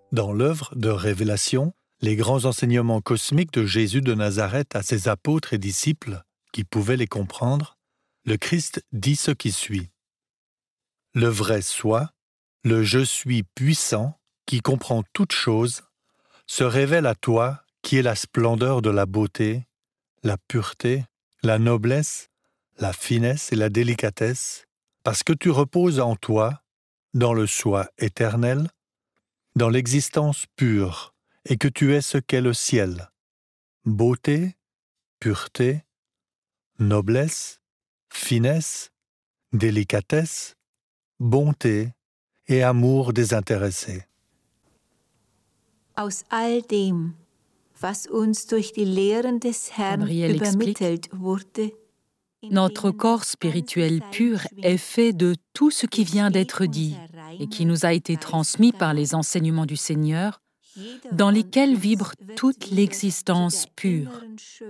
Dans l'œuvre de révélation, les grands enseignements cosmiques de Jésus de Nazareth à ses apôtres et disciples, qui pouvaient les comprendre, le Christ dit ce qui suit. Le vrai soi, le je suis puissant, qui comprend toutes choses, se révèle à toi qui est la splendeur de la beauté, la pureté, la noblesse, la finesse et la délicatesse, parce que tu reposes en toi, dans le soi éternel, dans l'existence pure, et que tu es ce qu'est le ciel. Beauté, pureté, noblesse, finesse, délicatesse, bonté et amour désintéressé. Aus all dem, was uns durch die Lehren des Herrn Gabriel übermittelt wurde, Notre corps spirituel pur est fait de tout ce qui vient d'être dit et qui nous a été transmis par les enseignements du Seigneur, dans lesquels vibre toute l'existence pure.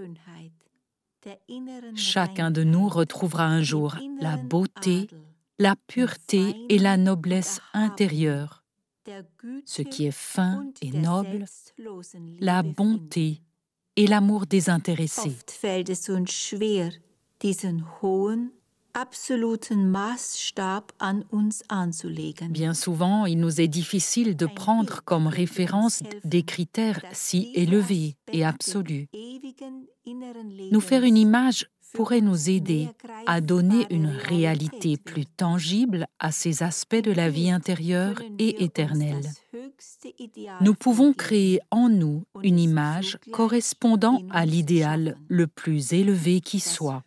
Chacun de nous retrouvera un jour la beauté, la pureté et la noblesse intérieure, ce qui est fin et noble, la bonté et l'amour désintéressé. Oft fällt es uns schwer, diesen hohen, absoluten Maßstab an uns anzulegen. Bien souvent, il nous est difficile de prendre comme référence des critères si élevés et absolus. Nous faire une image pourrait nous aider à donner une réalité plus tangible à ces aspects de la vie intérieure et éternelle. Nous pouvons créer en nous une image correspondant à l'idéal le plus élevé qui soit.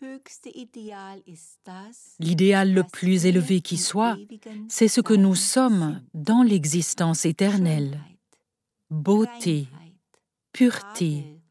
L'idéal le plus élevé qui soit, c'est ce que nous sommes dans l'existence éternelle. Beauté, pureté,